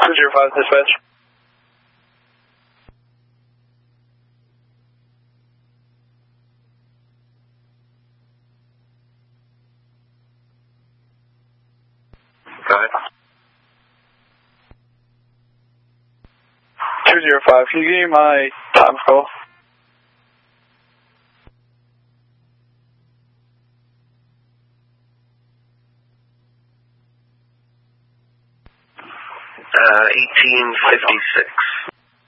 205 dispatch. Go ahead. 205, can you give me my time call? $18.56.